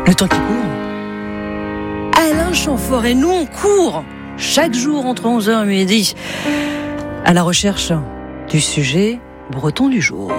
Le temps qui court. Alain Chamfort et nous, on court chaque jour entre 11h et midi à la recherche du sujet breton du jour.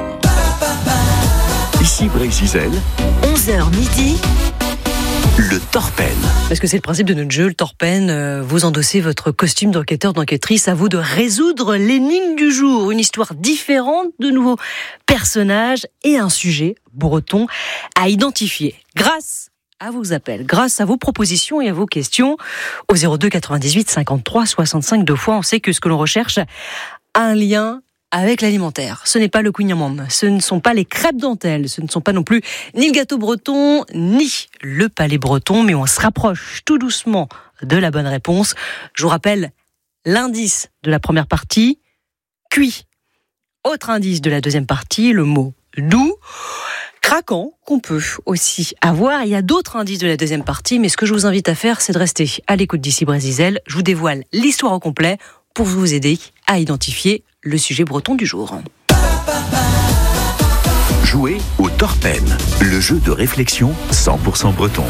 Ici Brésil, 11h midi. Le Torpen. Parce que c'est le principe de notre jeu, le Torpen. Vous endossez votre costume d'enquêteur, d'enquêtrice. À vous de résoudre l'énigme du jour. Une histoire différente, de nouveaux personnages et un sujet breton à identifier. Grâce à vos appels, grâce à vos propositions et à vos questions, au 02 98 53 65 2 fois, on sait que ce que l'on recherche a un lien avec l'alimentaire. Ce n'est pas le kouign-amann, ce ne sont pas les crêpes dentelles, ce ne sont pas non plus ni le gâteau breton, ni le palais breton, mais on se rapproche tout doucement de la bonne réponse. Je vous rappelle l'indice de la première partie, cuit. Autre indice de la deuxième partie, le mot doux. Craquant, qu'on peut aussi avoir. Il y a d'autres indices de la deuxième partie, mais ce que je vous invite à faire, c'est de rester à l'écoute d'ici Brésil. Je vous dévoile l'histoire au complet pour vous aider à identifier le sujet breton du jour. Jouez au Torpen, le jeu de réflexion 100% breton.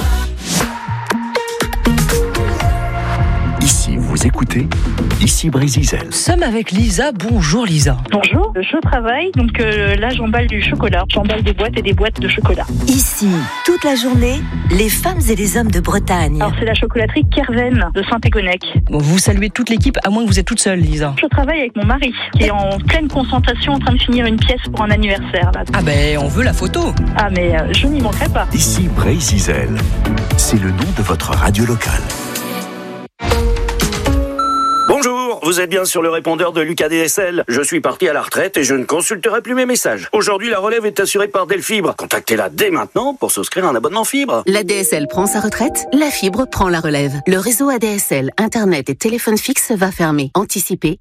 Ici, vous écoutez Ici Brésil. Nous sommes avec Lisa. Bonjour Lisa. Bonjour, je travaille, donc là j'emballe du chocolat. J'emballe des boîtes et des boîtes de chocolat. Ici, toute la journée, les femmes et les hommes de Bretagne. Alors c'est la chocolaterie Kerven de Saint-Égonec. Bon, vous saluez toute l'équipe, à moins que vous êtes toute seule, Lisa. Je travaille avec mon mari, qui est en pleine concentration en train de finir une pièce pour un anniversaire. Là. Ah ben, on veut la photo. Ah mais je n'y manquerai pas. Ici Brésil, c'est le nom de votre radio locale. Bonjour, vous êtes bien sur le répondeur de Lucas DSL. Je suis parti à la retraite et je ne consulterai plus mes messages. Aujourd'hui, la relève est assurée par Delfibre. Contactez-la dès maintenant pour souscrire un abonnement fibre. La DSL prend sa retraite, la fibre prend la relève. Le réseau ADSL, Internet et téléphone fixe va fermer. Anticipez